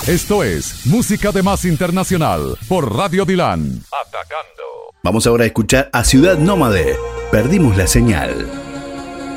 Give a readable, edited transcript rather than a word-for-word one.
Esto es Música de Más Internacional por Radio Dilan. Vamos ahora a escuchar a Ciudad Nómade. Perdimos la señal.